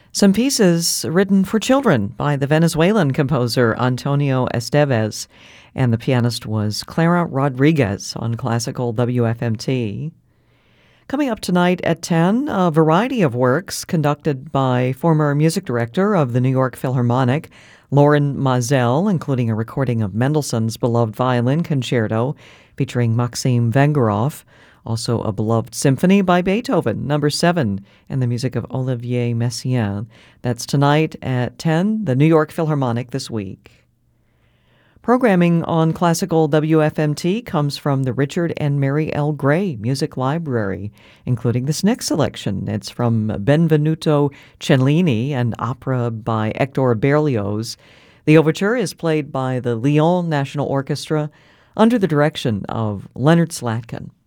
Some pieces written for children by the Venezuelan composer Antonio Estevez, and the pianist was Clara Rodriguez on classical WFMT. Coming up tonight at 10, a variety of works conducted by former music director of the New York Philharmonic, Loren Maazel, including a recording of Mendelssohn's beloved violin concerto featuring Maxim Vengerov, also a beloved symphony by Beethoven, number 7, and the music of Olivier Messiaen. That's tonight at 10, the New York Philharmonic this week. Programming on classical WFMT comes from the Richard and Mary L. Gray Music Library, including this next selection. It's from Benvenuto Cellini, an opera by Hector Berlioz. The overture is played by the Lyon National Orchestra under the direction of Leonard Slatkin.